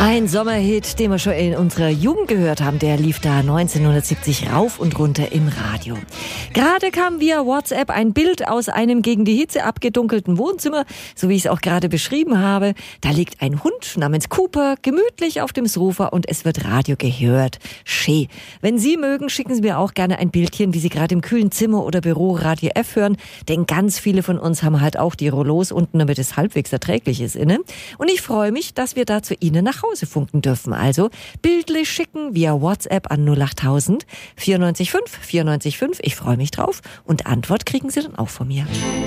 Ein Sommerhit, den wir schon in unserer Jugend gehört haben, der lief da 1970 rauf und runter im Radio. Gerade kam via WhatsApp ein Bild aus einem gegen die Hitze abgedunkelten Wohnzimmer, so wie ich es auch gerade beschrieben habe. Da liegt ein Hund namens Cooper gemütlich auf dem Sofa und es wird Radio gehört. Schön. Wenn Sie mögen, schicken Sie mir auch gerne ein Bildchen, wie Sie gerade im kühlen Zimmer oder Büro Radio F hören, denn ganz viele von uns haben halt auch die Rollos unten, damit es halbwegs erträglich ist innen. Und ich freue mich, dass wir da zu Ihnen nach Hause funken dürfen. Also bildlich schicken via WhatsApp an 08000 94 5 94 5. Ich freue mich drauf und Antwort kriegen Sie dann auch von mir.